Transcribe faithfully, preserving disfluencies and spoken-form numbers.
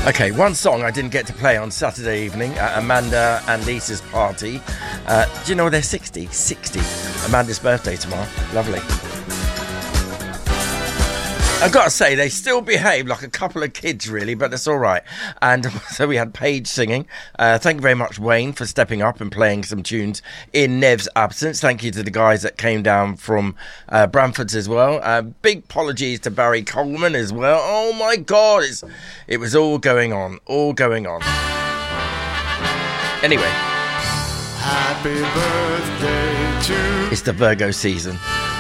Okay, one song I didn't get to play on Saturday evening at Amanda and Lisa's party. Uh, do you know they're sixty? sixty. Amanda's birthday tomorrow. Lovely. I've got to say, they still behave like a couple of kids, really, but that's all right. And so we had Paige singing. Uh, thank you very much, Wayne, for stepping up and playing some tunes in Nev's absence. Thank you to the guys that came down from uh, Bramford's as well. Uh, big apologies to Barry Coleman as well. Oh, my God. It's, it was all going on, all going on. Anyway. Happy birthday to... It's the Virgo season.